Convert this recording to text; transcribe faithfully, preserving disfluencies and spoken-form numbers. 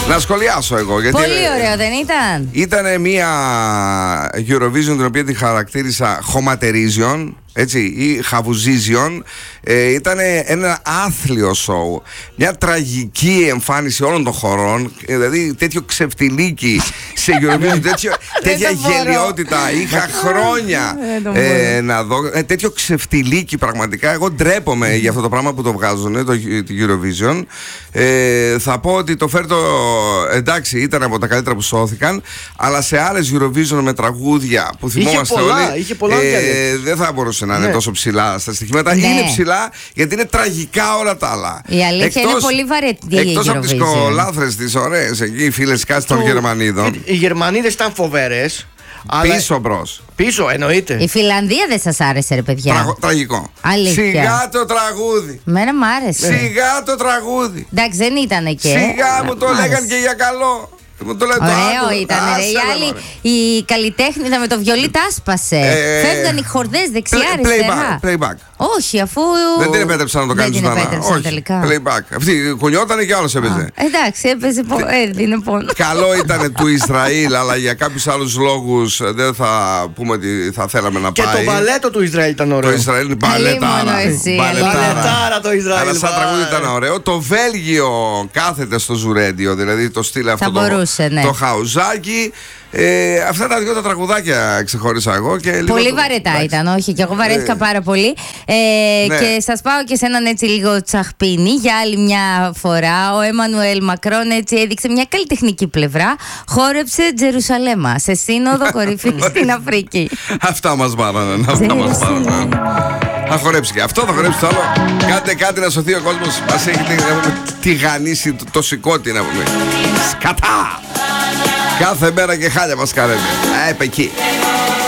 Να σχολιάσω εγώ. Γιατί πολύ ωραίο, δεν ήταν? Ήταν μια Eurovision την οποία τη χαρακτήρισα χωματερίζιον, έτσι, ή χαβουζίζιον. Ε, ήταν ένα άθλιο σοου. Μια τραγική εμφάνιση όλων των χωρών. Ε, δηλαδή τέτοιο ξεφτιλίκι σε Eurovision, τέτοιο, τέτοια γελιότητα. Είχα χρόνια ε, να δω. Ε, τέτοιο ξεφτιλίκι πραγματικά. Εγώ ντρέπομαι για αυτό το πράγμα που το βγάζουν, το, το Eurovision. Ε, θα πω ότι το φέρτο, εντάξει, ήταν από τα καλύτερα που σώθηκαν. Αλλά σε άλλες Eurovision με τραγούδια που θυμόμαστε είχε πολλά, όλοι, είχε πολλά ε, δεν θα μπορούσε να είναι ναι. τόσο ψηλά στα στοιχήματα. Ναι. Είναι ψηλά γιατί είναι τραγικά όλα τα άλλα. Η αλήθεια εκτός, είναι πολύ βαρετή. Εκτός από τις κολάθρες τις ωραίες εκεί, οι φίλες κάτσε των Γερμανίδων. Οι Γερμανίδες ήταν φοβερές. Πίσω μπρος. Πίσω, εννοείται. Η Φιλανδία δεν σας άρεσε, ρε παιδιά? Τραγω, τραγικό. Αλήθεια. Σιγά το τραγούδι. Μένα μ' άρεσε. Σιγά το τραγούδι. Εντάξει, δεν ήταν και. Σιγά μου το λέγαν και για καλό. Ωραίο ήταν, ρε. Οι άλλοι, οι καλλιτέχνοι με το βιολί τα άσπασε. Ε, Φεύγαν οι χορδές δεξιά-αριστερά. Playback. Όχι, αφού. Δεν την επέτρεψαν να το κάνει σωστά. Δεν την επέτρεψαν τελικά. Playback. Αυτή κουνιότανε και άλλος έπαιζε. Εντάξει, έπαιζε. Έδινε πόνο. Καλό ήταν του Ισραήλ, αλλά για κάποιους άλλους λόγους δεν θα πούμε ότι θα θέλαμε να πάει. Και το μπαλέτο του Ισραήλ ήταν ωραίο. Το Ισραήλ είναι μπαλετάρα. Μπαλετάρα το Ισραήλ. Αλλά σαν τραγούδι ήταν ωραίο. Το Βέλγιο κάθεται στο Ζουρέντιο, δηλαδή το στυλ αυτό. Το χαουζάκι. Ε, αυτά τα δυο τα τραγουδάκια ξεχώρισα εγώ και λίγο. Πολύ βαρετά εντάξει. ήταν, όχι, και εγώ βαρέθηκα ε, πάρα πολύ. Ε, ναι. Και σας πάω και σε έναν έτσι λίγο τσαχπίνι για άλλη μια φορά. Ο Εμμανουέλ Μακρόν έτσι έδειξε μια καλλιτεχνική πλευρά. Χόρεψε Τζερουσαλέμα σε σύνοδο κορυφή στην Αφρική. Αυτά μας βάλανε. Αυτά μας βάλανε. Θα χορέψει και αυτό, θα χορέψει το άλλο. Κάντε κάτι να σωθεί ο κόσμος. Μας έχει τηγανίσει το, το σηκώτη να πούμε. Σκατά! Κάθε μέρα και χάλια μας κάνετε. Ε, εκεί.